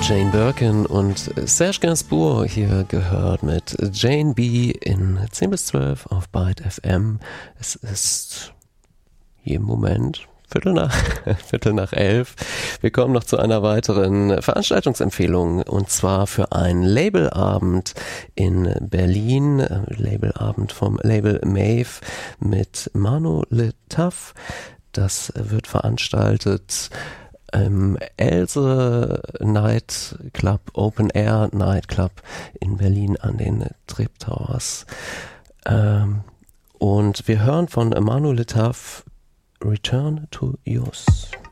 Jane Birkin und Serge Gainsbourg hier gehört mit Jane B. in 10 bis 12 auf Byte FM. Es ist jeden Moment Viertel nach 11. Wir kommen noch zu einer weiteren Veranstaltungsempfehlung und zwar für einen Labelabend in Berlin. Labelabend vom Label Maeve mit Manu Le Taf. Das wird veranstaltet im Else Night Club, Open Air Night Club in Berlin an den Treptowers. Und wir hören von Manu Le Taf Return to Yours.